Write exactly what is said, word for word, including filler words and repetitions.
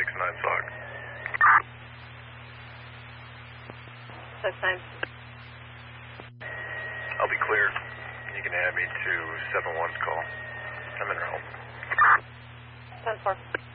six nine Sog. six nine. I'll be clear. You can add me to seven one's call. I'm in route. ten four.